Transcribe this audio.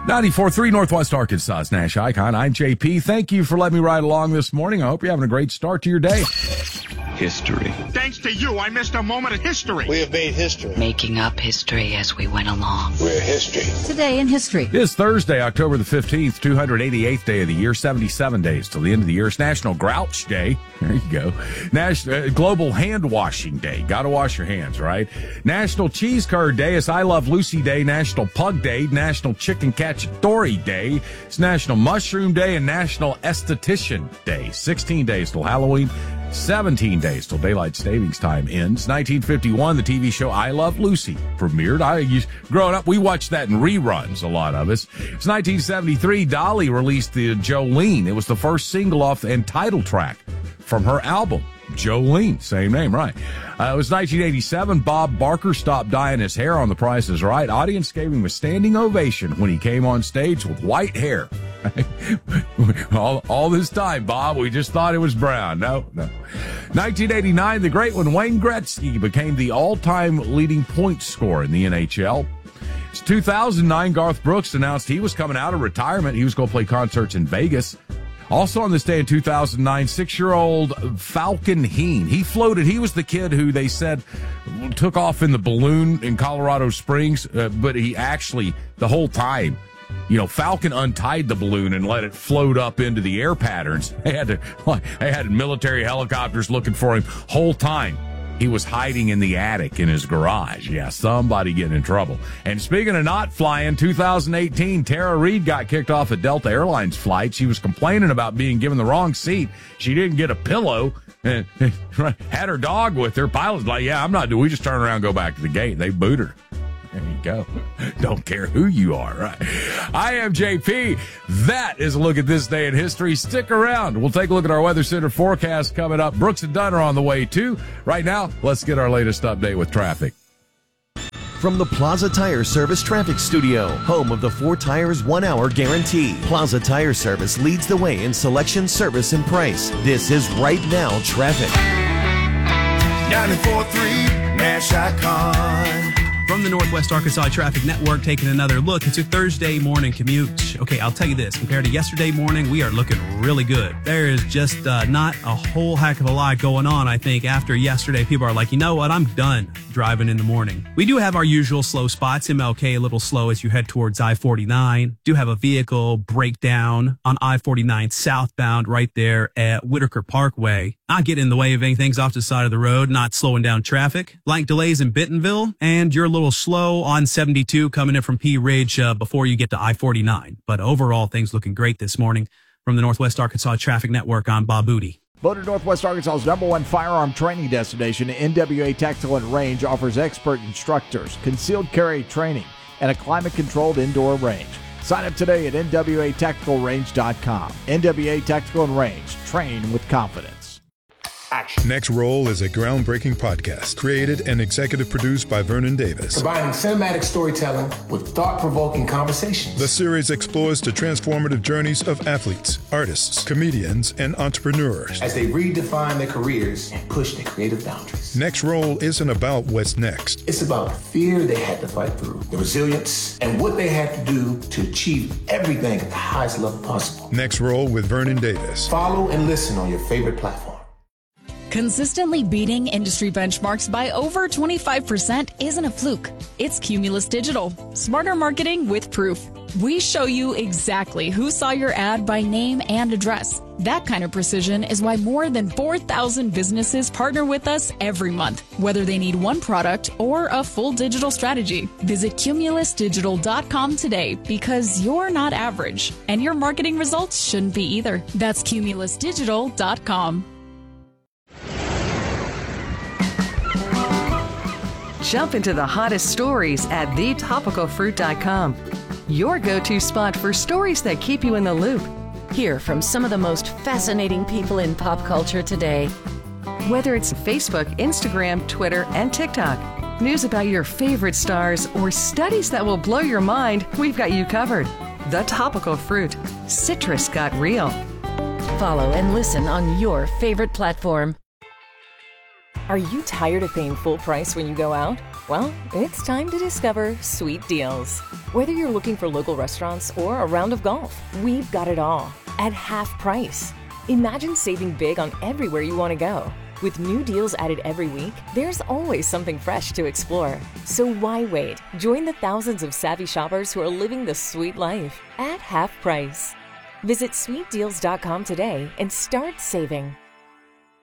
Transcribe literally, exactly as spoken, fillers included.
ninety-four point three Northwest Arkansas's Nash Icon. I'm J P. Thank you for letting me ride along this morning. I hope you're having a great start to your day. History. Thanks to you, I missed a moment of history. We have made history. Making up history as we went along. We're history. Today in history. It is Thursday, October the fifteenth, two hundred eighty-eighth day of the year, seventy-seven days till the end of the year. It's National Grouch Day. There you go. National, uh, Global Hand Washing Day. Got to wash your hands, right? National Cheese Curd Day. It's I Love Lucy Day. National Pug Day. National Chicken Cacciatore Day. It's National Mushroom Day and National Esthetician Day. sixteen days till Halloween. seventeen days till daylight savings time ends. nineteen fifty-one, the T V show I Love Lucy premiered. I used, growing up, we watched that in reruns, a lot of us. It's nineteen seventy-three, Dolly released the Jolene. It was the first single off and title track from her album, Jolene. Same name, right? Uh, it was nineteen eighty-seven, Bob Barker stopped dyeing his hair on The Price is Right. Audience gave him a standing ovation when he came on stage with white hair. all, all this time, Bob, we just thought it was brown. No, no. nineteen eighty-nine, the great one, Wayne Gretzky, became the all-time leading point scorer in the N H L. It's two thousand nine, Garth Brooks announced he was coming out of retirement. He was going to play concerts in Vegas. Also on this day in two thousand nine, six-year-old Falcon Heen. He floated. He was the kid who they said took off in the balloon in Colorado Springs, uh, but he actually, the whole time, you know, Falcon untied the balloon and let it float up into the air patterns. They had to, they had military helicopters looking for him whole time. He was hiding in the attic in his garage. Yeah, somebody getting in trouble. And speaking of not flying, two thousand eighteen, Tara Reid got kicked off a Delta Airlines flight. She was complaining about being given the wrong seat. She didn't get a pillow and had her dog with her. Pilot's like, yeah, I'm not doing. We just turn around and go back to the gate. They boot her. There you go. Don't care who you are, right? I am J P. That is a look at this day in history. Stick around. We'll take a look at our Weather Center forecast coming up. Brooks and Dunn are on the way, too. Right now, let's get our latest update with traffic. From the Plaza Tire Service Traffic Studio, home of the four tires, one hour guarantee. Plaza Tire Service leads the way in selection, service, and price. This is Right Now Traffic. ninety-four point three Nash Icon. From the Northwest Arkansas Traffic Network, taking another look. It's your Thursday morning commute. Okay, I'll tell you this. Compared to yesterday morning, we are looking really good. There is just uh, not a whole heck of a lot going on, I think. After yesterday, people are like, you know what? I'm done driving in the morning. We do have our usual slow spots. M L K a little slow as you head towards I forty-nine. Do have a vehicle breakdown on I forty-nine southbound right there at Whitaker Parkway. Not getting in the way of anything's off the side of the road, not slowing down traffic. Light delays in Bentonville, and you're a little slow on seventy-two coming in from Pea Ridge uh, before you get to I forty-nine. But overall, things looking great this morning. From the Northwest Arkansas Traffic Network, I'm Bob Booty. Voted Northwest Arkansas's number one firearm training destination, N W A Tactical and Range offers expert instructors, concealed carry training, and a climate-controlled indoor range. Sign up today at N W A tactical range dot com. N W A Tactical and Range. Train with confidence. Action. Next Roll is a groundbreaking podcast created and executive produced by Vernon Davis. Combining cinematic storytelling with thought-provoking conversations. The series explores the transformative journeys of athletes, artists, comedians, and entrepreneurs as they redefine their careers and push their creative boundaries. Next Roll isn't about what's next. It's about the fear they had to fight through, the resilience, and what they had to do to achieve everything at the highest level possible. Next Roll with Vernon Davis. Follow and listen on your favorite platform. Consistently beating industry benchmarks by over twenty-five percent isn't a fluke. It's Cumulus Digital. Smarter marketing with proof. We show you exactly who saw your ad by name and address. That kind of precision is why more than four thousand businesses partner with us every month, whether they need one product or a full digital strategy. Visit cumulus digital dot com today because you're not average, and your marketing results shouldn't be either. That's cumulus digital dot com. Jump into the hottest stories at the topical fruit dot com. Your go-to spot for stories that keep you in the loop. Hear from some of the most fascinating people in pop culture today. Whether it's Facebook, Instagram, Twitter, and TikTok, news about your favorite stars, or studies that will blow your mind, we've got you covered. The Topical Fruit. Citrus got real. Follow and listen on your favorite platform. Are you tired of paying full price when you go out? Well, it's time to discover Sweet Deals. Whether you're looking for local restaurants or a round of golf, we've got it all at half price. Imagine saving big on everywhere you want to go. With new deals added every week, there's always something fresh to explore. So why wait? Join the thousands of savvy shoppers who are living the sweet life at half price. Visit sweet deals dot com today and start saving.